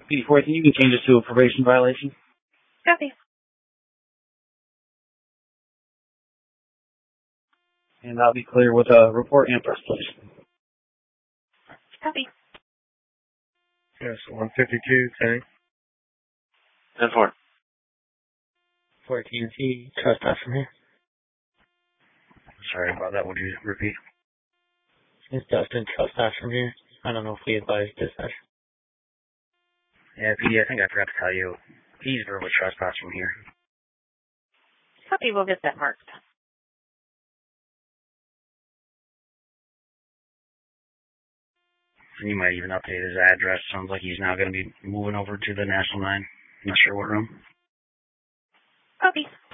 Before you can change it to a probation violation. Copy. And I'll be clear with a report and press, please. Copy. Yes, 152, Kenny. 10-4. 14C, trespass from here. Sorry about that, would you repeat? It's Dustin, trespass from here. I don't know if we advised dispatch. Yeah, PD, I think I forgot to tell you. He's verbally trespass from here. Copy, we'll get that marked. And you might even update his address. Sounds like he's now going to be moving over to the National 9. Not sure what room. Copy.